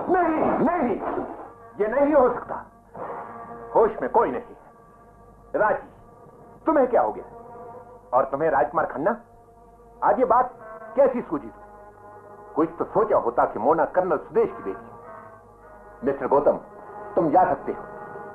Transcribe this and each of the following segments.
नहीं नहीं, ये नहीं हो सकता। होश में कोई नहीं। राजी, तुम्हें क्या हो गया? और तुम्हें राजकुमार खन्ना, आज ये बात कैसी सूझी? कुछ तो सोचा होता कि मोना कर्नल सुदेश की बेटी। मिस्टर गौतम, तुम जा सकते हो।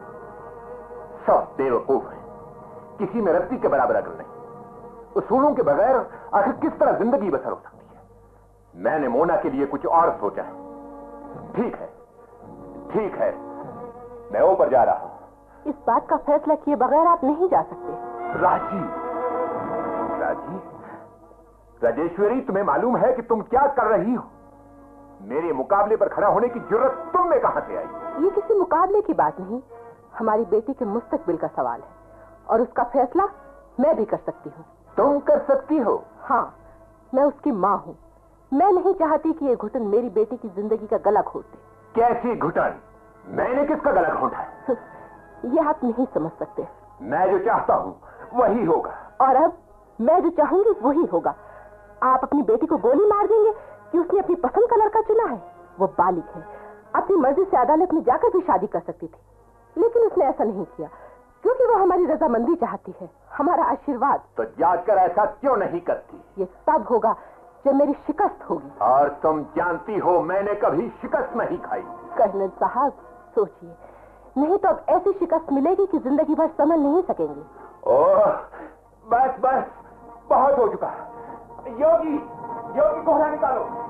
सब बेवकूफ हैं, किसी में रत्ती के बराबर अकल नहीं। उसूलों के बगैर आखिर किस तरह जिंदगी बसर हो सकती है? मैंने मोना के लिए कुछ और सोचा है। ठीक है, ठीक है, मैं ऊपर जा रहा हूं। इस बात का फैसला किए बगैर आप नहीं जा सकते। राजी, राजी, राजेश्वरी, तुम्हें मालूम है कि तुम क्या कर रही हो? मेरे मुकाबले पर खड़ा होने की जरूरत तुम में कहां से आई? ये किसी मुकाबले की बात नहीं, हमारी बेटी के मुस्तकबिल का सवाल है और उसका फैसला मैं भी कर सकती हूँ। तुम कर सकती हो? हाँ, मैं उसकी माँ हूँ। मैं नहीं चाहती कि ये घुटन मेरी बेटी की जिंदगी का गला घोट दे। कैसी घुटन? मैंने किसका गला घोटा है? ये आप नहीं समझ सकते। मैं जो चाहता हूँ वही होगा। और अब मैं जो चाहूंगी वही होगा। आप अपनी बेटी को गोली मार देंगे कि उसने अपनी पसंद का लड़का चुना है? वो बालिग है, अपनी मर्जी से अदालत में जाकर भी शादी कर सकती थी, लेकिन उसने ऐसा नहीं किया क्योंकि वो हमारी रजामंदी चाहती है, हमारा आशीर्वाद। तो जाकर ऐसा क्यों नहीं करती? ये तब होगा जब मेरी शिकस्त होगी। और तुम जानती हो मैंने कभी शिकस्त नहीं खाई। कर्नल साहब, सोचिए, नहीं तो अब ऐसी शिकस्त मिलेगी कि जिंदगी भर संभल नहीं सकेंगे। ओह, बस बस, बहुत हो चुका। योगी, योगी कोहरा निकालो।